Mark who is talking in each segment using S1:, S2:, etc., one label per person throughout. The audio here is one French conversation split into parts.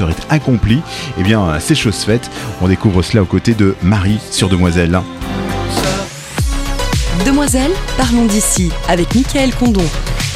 S1: serait accomplie. Eh bien, c'est chose faite. On découvre cela aux côtés de Marie sur Demoiselle.
S2: Demoiselle, parlons d'ici avec Mickaël Condon.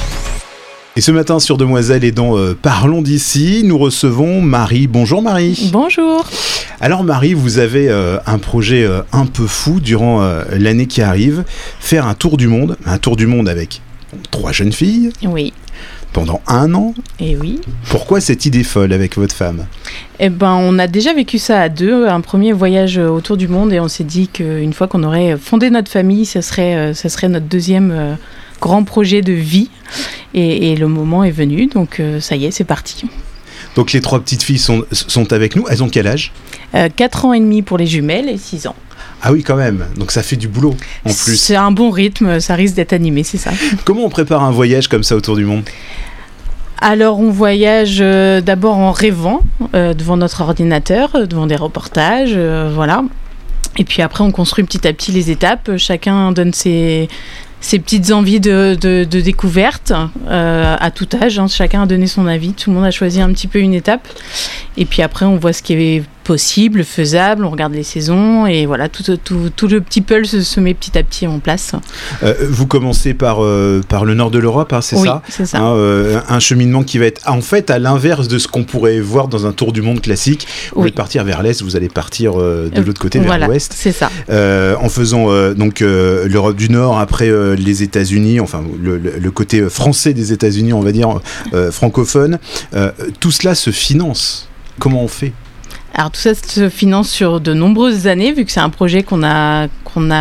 S1: Et ce matin sur Demoiselle et dans Parlons d'ici, nous recevons Marie. Bonjour Marie.
S3: Bonjour.
S1: Alors Marie, vous avez un projet un peu fou durant l'année qui arrive, faire un tour du monde avec 3 jeunes filles.
S3: Oui.
S1: Pendant 1 an.
S3: Et oui.
S1: Pourquoi cette idée folle avec votre femme ?
S3: Eh ben, on a déjà vécu ça à 2, un premier voyage autour du monde, et on s'est dit qu'une fois qu'on aurait fondé notre famille, ça serait notre deuxième grand projet de vie. Et le moment est venu, donc ça y est, c'est parti.
S1: Donc les 3 petites filles sont avec nous. Elles ont quel âge ?
S3: 4 ans et demi pour les jumelles et 6 ans.
S1: Ah oui, quand même. Donc ça fait du boulot en plus.
S3: C'est un bon rythme, ça risque d'être animé, c'est ça.
S1: Comment on prépare un voyage comme ça autour du monde ?
S3: Alors on voyage d'abord en rêvant devant notre ordinateur, devant des reportages, voilà. Et puis après on construit petit à petit les étapes, chacun donne ses petites envies de découverte à tout âge, hein. Chacun a donné son avis, tout le monde a choisi un petit peu une étape. Et puis après on voit ce qui est possible, faisable, on regarde les saisons et voilà, tout le petit puzzle se met petit à petit en place.
S1: Vous commencez par le nord de l'Europe, hein, c'est
S3: oui,
S1: ça ?
S3: C'est ça.
S1: Un cheminement qui va être en fait à l'inverse de ce qu'on pourrait voir dans un tour du monde classique. Au lieu de partir vers l'est, vous allez partir de l'autre côté, vers l'ouest.
S3: C'est ça.
S1: En faisant donc l'Europe du Nord, après les États-Unis, enfin le côté français des États-Unis, on va dire francophone. Tout cela se finance. Comment on fait ?
S3: Alors tout ça se finance sur de nombreuses années, vu que c'est un projet qu'on a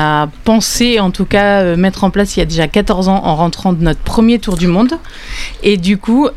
S3: pensé, en tout cas, mettre en place il y a déjà 14 ans en rentrant de notre premier tour du monde. Et du coup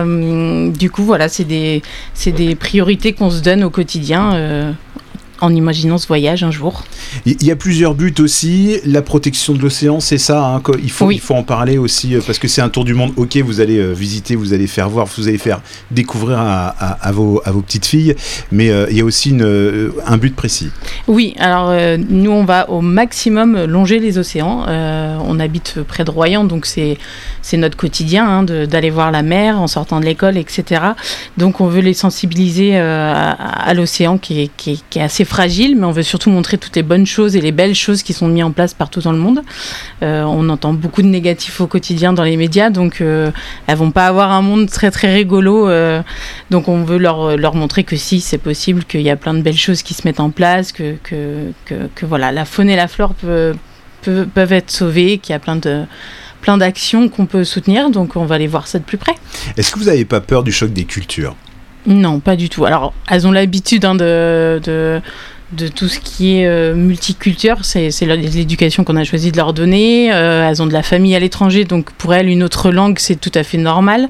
S3: voilà, c'est des priorités qu'on se donne au quotidien. En imaginant ce voyage un jour.
S1: Il y a plusieurs buts aussi. La protection de l'océan, c'est ça, hein, il faut en parler aussi, parce que c'est un tour du monde. Ok, vous allez visiter, vous allez faire voir, vous allez faire découvrir à vos petites filles, mais il y a aussi un but précis.
S3: Oui, alors nous on va au maximum longer les océans. On habite près de Royan, donc c'est notre quotidien, hein, d'aller voir la mer en sortant de l'école, etc. Donc on veut les sensibiliser à l'océan qui est assez fragile, mais on veut surtout montrer toutes les bonnes choses et les belles choses qui sont mises en place partout dans le monde. On entend beaucoup de négatifs au quotidien dans les médias, donc elles vont pas avoir un monde très très rigolo. Donc on veut leur montrer que si, c'est possible, qu'il y a plein de belles choses qui se mettent en place, que voilà, la faune et la flore peuvent être sauvées, qu'il y a plein d'actions qu'on peut soutenir, donc on va aller voir ça de plus près.
S1: Est-ce que vous n'avez pas peur du choc des cultures ?
S3: Non, pas du tout. Alors, elles ont l'habitude de tout ce qui est multiculture. C'est l'éducation qu'on a choisi de leur donner. Elles ont de la famille à l'étranger, donc pour elles, une autre langue, c'est tout à fait normal.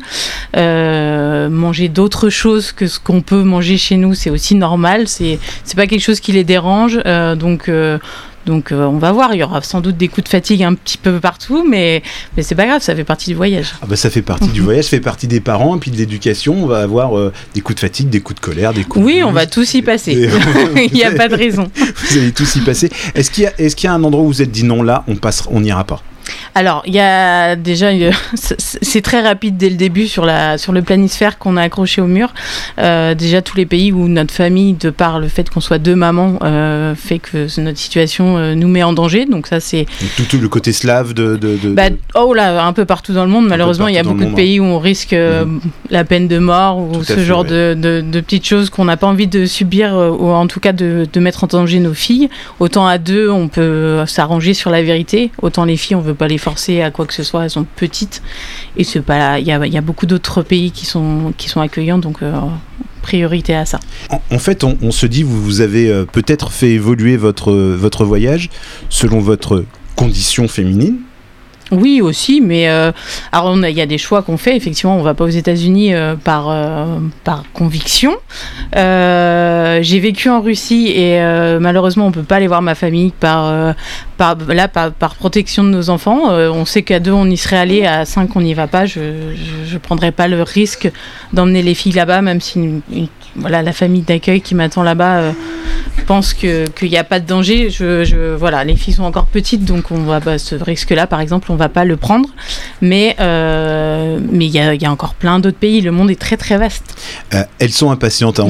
S3: Manger d'autres choses que ce qu'on peut manger chez nous, c'est aussi normal. C'est pas quelque chose qui les dérange. Donc on va voir, il y aura sans doute des coups de fatigue un petit peu partout, mais c'est pas grave, ça fait partie du voyage.
S1: Ah bah ça fait partie du voyage, ça fait partie des parents, et puis de l'éducation, on va avoir des coups de fatigue, des coups de colère, des coups de...
S3: Oui, on va tous y passer, il n'y a pas de raison.
S1: Vous allez tous y passer. Est-ce qu'il y a un endroit où vous vous êtes dit non, là, on n'ira pas ?
S3: Alors, il y a déjà, c'est très rapide dès le début sur le planisphère qu'on a accroché au mur. Déjà, tous les pays où notre famille, de par le fait qu'on soit 2 mamans, fait que notre situation nous met en danger. Donc ça, c'est... Tout
S1: le côté slave
S3: Oh là, un peu partout dans le monde. Malheureusement, il y a beaucoup de pays où on risque la peine de mort ou ce genre de petites choses qu'on n'a pas envie de subir, ou en tout cas de mettre en danger nos filles. Autant à 2, on peut s'arranger sur la vérité. Autant les filles, on veut pas les forcer à quoi que ce soit, elles sont petites et c'est pas, il y a beaucoup d'autres pays qui sont accueillants, donc priorité à ça.
S1: En fait, on se dit, vous avez peut-être fait évoluer votre voyage selon votre condition féminine.
S3: Oui, aussi, mais alors il y a des choix qu'on fait. Effectivement, on va pas aux États-Unis par conviction. J'ai vécu en Russie et malheureusement, on peut pas aller voir ma famille par protection de nos enfants. On sait qu'à 2, on y serait allé, à 5, on n'y va pas. Je prendrais pas le risque d'emmener les filles là-bas, même si voilà, la famille d'accueil qui m'attend là-bas pense qu'il n'y a pas de danger. Voilà, les filles sont encore petites, donc on va ce risque-là, par exemple, on va pas le prendre. Mais il y a encore plein d'autres pays. Le monde est très très vaste.
S1: Elles sont impatientes. Hein.